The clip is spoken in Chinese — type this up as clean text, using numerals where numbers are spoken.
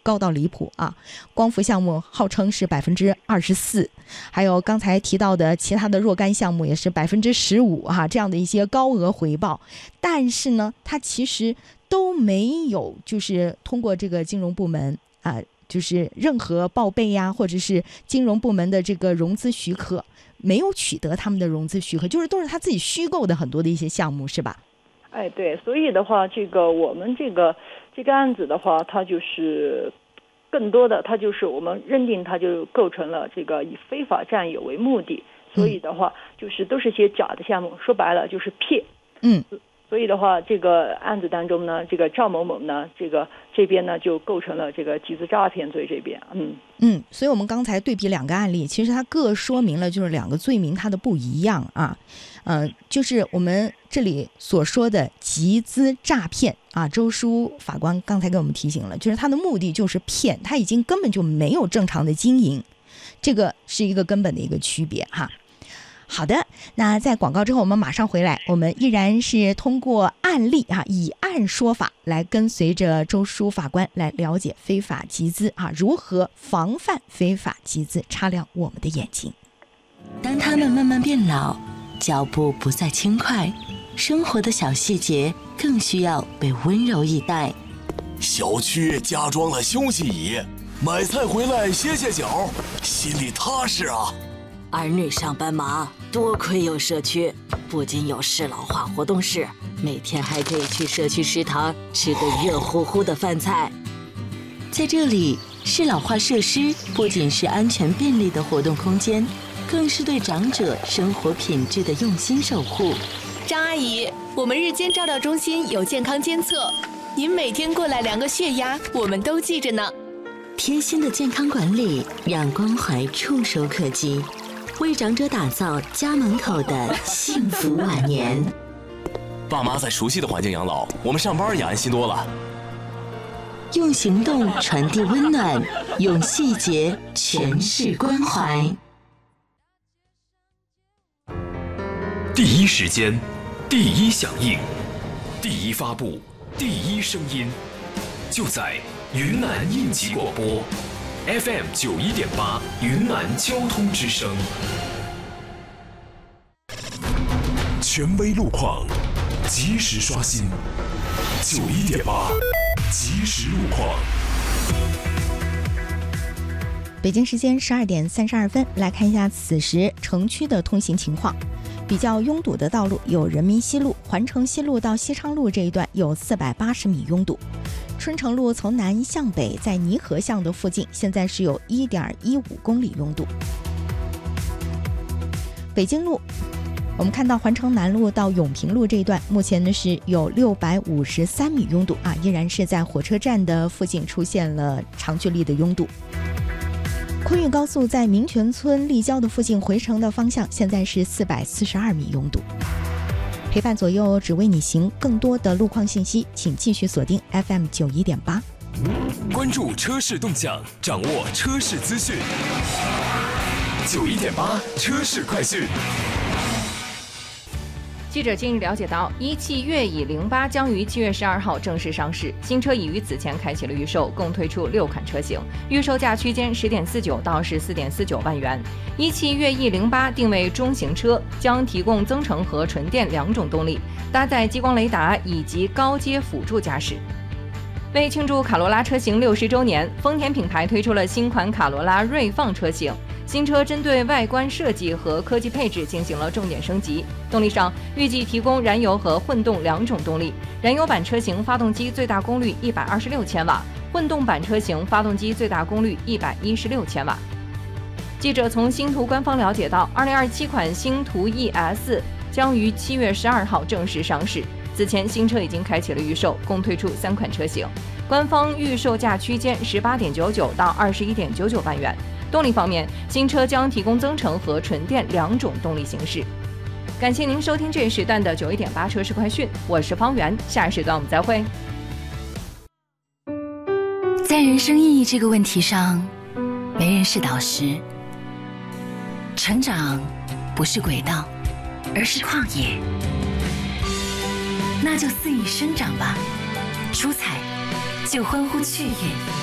高到离谱啊！光伏项目号称是24%，还有刚才提到的其他的若干项目也是15%哈，这样的一些高额回报，但是呢，它其实都没有就是通过这个金融部门就是任何报备呀，或者是金融部门的这个融资许可，没有取得他们的融资许可，就是都是他自己虚构的很多的一些项目，是吧？ 哎，对，所以的话，我们这个案子的话，它就是更多的，它就是我们认定它就构成了这个以非法占有为目的，所以的话就是都是些假的项目，说白了就是骗。所以的话，这个案子当中呢，这个赵某某呢，这边呢就构成了这个集资诈骗罪这边。 所以我们刚才对比两个案例，其实它各说明了就是两个罪名它的不一样啊。就是我们这里所说的集资诈骗啊，周书法官刚才给我们提醒了，就是他的目的就是骗，他已经根本就没有正常的经营，这个是一个根本的一个区别哈。好的，那在广告之后我们马上回来，我们依然是通过案例以案说法来跟随着周书法官来了解非法集资如何防范非法集资，擦亮我们的眼睛。 当他们慢慢变老，脚步不再轻快，生活的小细节更需要被温柔以待。 小区加装了休息椅，买菜回来歇歇脚，心里踏实啊。 儿女上班忙，多亏有社区，不仅有适老化活动室，每天还可以去社区食堂吃个热乎乎的饭菜。 在这里，适老化设施不仅是安全便利的活动空间，更是对长者生活品质的用心守护。 张阿姨，我们日间照料中心有健康监测，您每天过来量个血压，我们都记着呢。 贴心的健康管理，让关怀触手可及，为长者打造家门口的幸福晚年。 爸妈在熟悉的环境养老，我们上班也安心多了。 用行动传递温暖，用细节诠释关怀。 第一时间，第一响应，第一发布，第一声音，就在云南应急广播 FM 91.8云南交通之声。 权威路况，及时刷新。91.8即时路况。 北京时间12点32分，来看一下此时城区的通行情况。比较拥堵的道路有人民西路、环城西路到西昌路这一段有480米拥堵。春城路从南向北在泥河巷的附近，现在是有1.15公里拥堵。北京路，我们看到环城南路到永平路这一段，目前呢是有653米拥堵依然是在火车站的附近出现了长距离的拥堵。昆玉高速在民权村立交的附近回程的方向，现在是442米拥堵。陪伴左右，只为你行。更多的路况信息，请继续锁定 FM 91.8。 关注车市动向，掌握车市资讯。91.8车市快讯。 记者近日了解到，一汽粤乙08将于7月12号正式上市，新车已于此前开启了预售，共推出6款车型，预售价区间10.49到14.49万元。一汽粤乙08定位中型车，将提供增程和纯电2种动力，搭载激光雷达以及高阶辅助驾驶。为庆祝卡罗拉车型60周年，丰田品牌推出了新款卡罗拉锐放车型。新车针对外观设计和科技配置进行了重点升级。动力上，预计提供燃油和混动2种动力。燃油版车型发动机最大功率126千瓦，混动版车型发动机最大功率116千瓦。记者从星途官方了解到，2027款星途 ES 将于7月12号正式上市。此前，新车已经开启了预售，共推出3款车型，官方预售价区间18.99到21.99万元。动力方面，新车将提供增程和纯电2种动力形式。感谢您收听这一时段的91.8车市快讯，我是方圆，下一时段我们再会。 在人生意义这个问题上，没人是导师。成长不是轨道，而是旷野。那就肆意生长吧，出彩就欢呼雀跃。